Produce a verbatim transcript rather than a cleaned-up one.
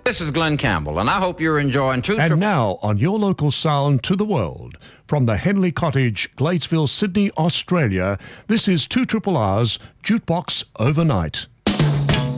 This is Glenn Campbell, and I hope you're enjoying two... And now, on your local sound to the world, from the Henley Cottage, Gladesville, Sydney, Australia, this is two Triple R's Jukebox Overnight.